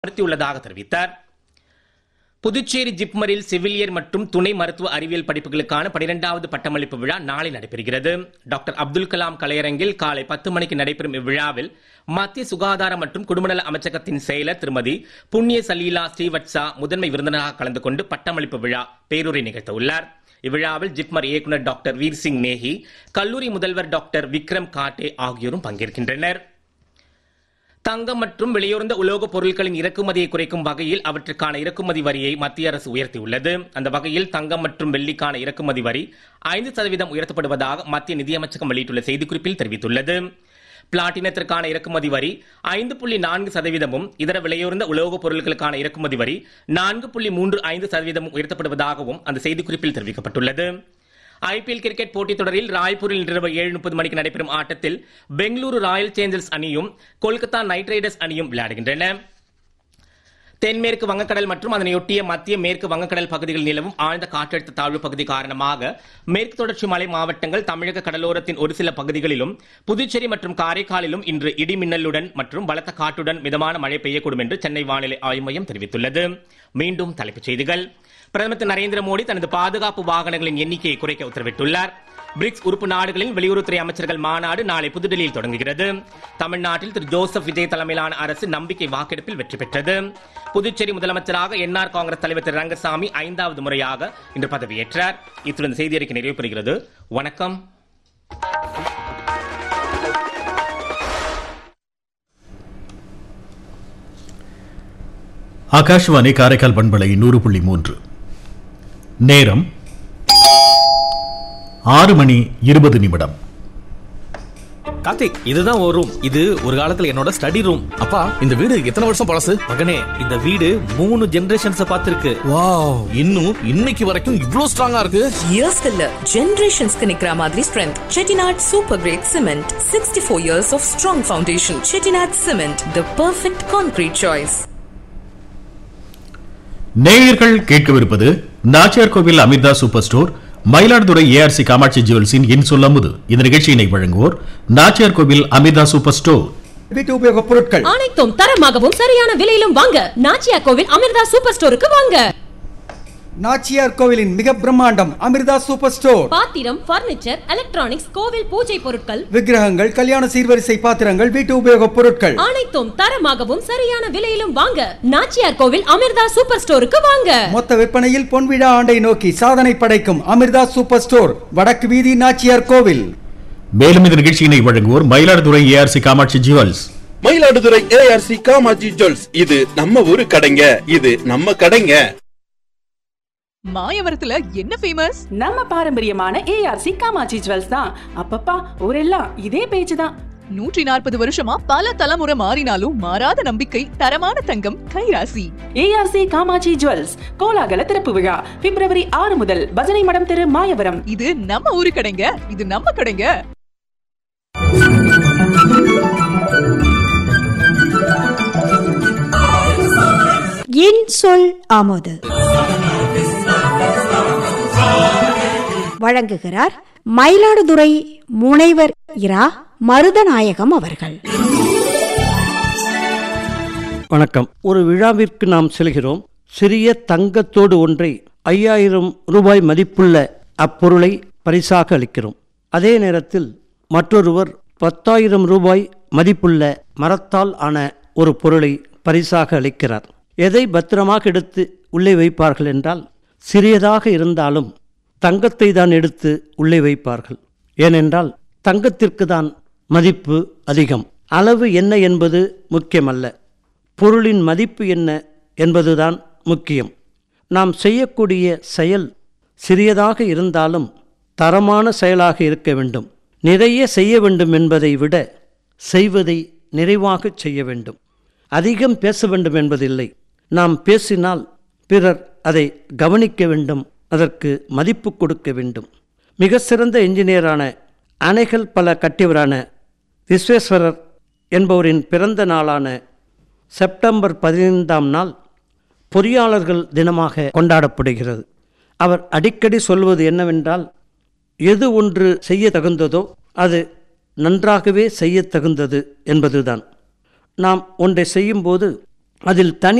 நடத்தியுள்ளதாக தெரிவித்தார். புதுச்சேரி ஜிப்மரில் செவிலியர் மற்றும் துணை மருத்துவ அறிவியல் படிப்புகளுக்கான 12வது பட்டமளிப்பு விழா நாளை நடைபெறுகிறது. டாக்டர் அப்துல் கலாம் கலையரங்கில் காலை 10 மணிக்கு நடைபெறும் இவ்விழாவில் மத்திய சுகாதார மற்றும் குடும்பநல அமைச்சகத்தின் செயலர் திருமதி புண்ணிய சலீலா ஸ்ரீவத்சா முதன்மை விருந்தினராக கலந்து கொண்டு பட்டமளிப்பு விழா பேருரை நிகழ்த்த உள்ளார். இவ்விழாவில் ஜிப்மர் இயக்குநர் டாக்டர் வீர் சிங் நேஹி, கல்லூரி முதல்வர் டாக்டர் விக்ரம் காட்டே ஆகியோரும் பங்கேற்கின்றனர். தங்கம் மற்றும் வெளியுறந்த உலோகப் பொருட்களின் இறக்குமதியை குறைக்கும் வகையில் அவற்றுக்கான இறக்குமதி வரியை மத்திய அரசு உயர்த்தியுள்ளது. அந்த வகையில் தங்கம் மற்றும் வெள்ளிக்கான இறக்குமதி வரி 5% உயர்த்தப்படுவதாக மத்திய நிதியமைச்சகம் வெளியிட்டுள்ள செய்திக்குறிப்பில் தெரிவித்துள்ளது. பிளாட்டினத்திற்கான இறக்குமதி வரி 5.4%, இதர விலையுறந்த உலோகப் பொருட்களுக்கான இறக்குமதி வரி 4.35% உயர்த்தப்படுவதாகவும் அந்த செய்திக்குறிப்பில் தெரிவிக்கப்பட்டுள்ளது. IPL கிரிக்கெட் போட்டித் தொடரில் ராய்ப்பூரில் இரவு 7:30 மணிக்கு நடைபெறும் ஆட்டத்தில் பெங்களூரு ராயல் சேலஞ்சர்ஸ் அணியும் கொல்கத்தா நைட் ரைடர்ஸ் அணியும் விளையாடுகின்றன. தென்மேற்கு வங்கக்கடல் மற்றும் அதனையொட்டிய மத்திய மேற்கு வங்கக்கடல் பகுதிகளில் நிலவும் ஆழ்ந்த காற்றழுத்த தாழ்வு பகுதி காரணமாக மேற்கு தொடர்ச்சி மலை மாவட்டங்கள், தமிழக கடலோரத்தின் ஒரு சில பகுதிகளிலும், புதுச்சேரி மற்றும் காரைக்காலிலும் இன்று இடி மின்னலுடன் மற்றும் பலத்த காற்றுடன் மிதமான மழை பெய்யக்கூடும் என்று சென்னை வானிலை ஆய்வு மையம் தெரிவித்துள்ளது. மீண்டும் தலைப்புச் செய்திகள். பிரதமர் திரு நரேந்திர மோடி தனது பாதுகாப்பு வாகனங்களின் எண்ணிக்கையை குறைக்க உத்தரவிட்டுள்ளார். பிரிக்ஸ் உறுப்பு நாடுகளின் வெளியுறவுத்துறை அமைச்சர்கள் மாநாடு நாளை புதுடெல்லியில் தொடங்குகிறது. தமிழ்நாட்டில் திரு ஜோசப் விஜய் தலைமையிலான அரசு நம்பிக்கை வாக்கெடுப்பில் வெற்றி பெற்றது. புதுச்சேரி முதலமைச்சராக NR காங்கிரஸ் தலைவர் திரு ரங்கசாமி 5வது முறையாக இன்று பதவியேற்றார். இத்துடன் செய்தி அறிக்கை நிறைவு பெறுகிறது. வணக்கம். ஆகாஷ்வாணி காரைக்கால் பண்பலை 100.3. நேரம் 6:20. கார்த்திக், இதுதான் ஒரு ரூம். இது ஒரு காலத்துல என்னோட ஸ்டடி ரூம். அப்பா, இந்த வீடு எத்தனை வருஷம் பழசு? மகனே, இந்த வீடு 3 ஜெனரேஷன்ஸ் பார்த்திருக்கு. வாவ், இன்னும் இன்னைக்கு வரைக்கும் இவ்ளோ ஸ்ட்ராங்கா இருக்கு. இயர்ஸ் இல்ல, ஜெனரேஷன்ஸ்க்கு நிக்கிற மாதிரி strength. Chettinad super great cement, 64 years of strong foundation. Chettinad cement, the perfect concrete choice. நேயர்கள் கேட்கவிருப்பது நாச்சியார் கோவில் Amrita super store, Mayiladuthurai ARC Kamakshi ஜுவல்ஸின் இன்சொல்லமுது. இந்த நிகழ்ச்சியினை வழங்குவோர் நாச்சியார் கோவில் அமிர்தா சூப்பர் ஸ்டோர். வீட்டு உபயோகப் பொருட்கள் அனைத்தும் தரமாகவும் சரியான விலையிலும் வாங்க நாச்சியார் கோவில் அமிர்தா சூப்பர் ஸ்டோருக்கு வாங்க. நாச்சியார் கோவிலின் மிக பிரம்மாண்டம் அமிர்தா சூப்பர் ஸ்டோர். பாத்திரம், பர்னிச்சர், எலக்ட்ரானிக்ஸ், கோவில் பூஜை பொருட்கள், விக்கிரகங்கள், கல்யாண சீர்வரிசை பாத்திரங்கள், வீட்டு உபயோகப் பொருட்கள் அனைத்தும் தரமாகவும் சரியான விலையிலும் வாங்க நாச்சியார் கோவில் அமிர்தா சூப்பர் ஸ்டோருக்கு வாங்க. மொத்த விற்பனையில் பொன்விழா ஆண்டை நோக்கி சாதனை படைக்கும் அமிர்தா சூப்பர் ஸ்டோர், வடக்கு வீதி, நாச்சியார் கோவில். மேலும் இந்த நிகழ்ச்சியினை வழங்குவோர் Mayiladuthurai ARC Kamakshi jewels. Mayiladuthurai ARC Kamakshi jewels, இது நம்ம ஊரு கடைங்க, இது நம்ம கடைங்க. மாயவரத்துல என்ன ஃபேமஸ்? நம்ம பாரம்பரியமான ARC காமாட்சி ஜுவல்ஸ் தான். அப்பப்பா, ஊரெல்லாம் இதே பேச்சு தான். 140 வருஷமா பல தலைமுறை மாறினாலும் மாறாத நம்பிக்கை, தரமான தங்கம், கைராசி. ARC காமாட்சி ஜுவல்ஸ் கோலாகல திறப்பு விழா பிப்ரவரி 6 முதல் பஜனை மடம் தெரு, மாயவரம். இது நம்ம ஊரு கடைங்க, இது நம்ம கடைங்க. என் சொல் ஆமோது வழங்குகிறார் மயிலாடுதுறை முனைவர் இரா மருதநாயகம் அவர்கள். வணக்கம். ஒரு விழாவிற்கு நாம் செல்கிறோம். சிறிய தங்கத்தோடு ஒன்றை 5000 ரூபாய் மதிப்புள்ள அப்பொருளை பரிசாக அளிக்கிறோம். அதே நேரத்தில் மற்றொருவர் 10,000 ரூபாய் மதிப்புள்ள மரத்தால் ஆன ஒரு பொருளை பரிசாக அளிக்கிறார். எதை பத்திரமாக எடுத்து உள்ளே வைப்பார்கள் என்றால், சிறியதாக இருந்தாலும் தங்கத்தை தான் எடுத்து உள்ளே வைப்பார்கள். ஏனென்றால் தங்கத்திற்கு தான் மதிப்பு அதிகம். அளவு என்ன என்பது முக்கியமல்ல, பொருளின் மதிப்பு என்ன என்பதுதான் முக்கியம். நாம் செய்யக்கூடிய செயல் சிறியதாக இருந்தாலும் தரமான செயலாக இருக்க வேண்டும். நிறைய செய்ய வேண்டும் என்பதை விட செய்வதை நிறைவாக செய்ய வேண்டும். அதிகம் பேச வேண்டும் என்பதில்லை. நாம் பேசினால் பிறர் அதை கவனிக்க வேண்டும், அதற்கு மதிப்பு கொடுக்க வேண்டும். மிக சிறந்த என்ஜினியரான, அணைகள் பல கட்டியவரான விஸ்வேஸ்வரர் என்பவரின் பிறந்த நாளான செப்டம்பர் 15ஆம் நாள் பொறியாளர்கள் தினமாக கொண்டாடப்படுகிறது. அவர் அடிக்கடி சொல்வது என்னவென்றால், எது ஒன்று செய்ய தகுந்ததோ அது நன்றாகவே செய்ய தகுந்தது என்பதுதான். நாம் ஒன்றை செய்யும்போது அதில் தனி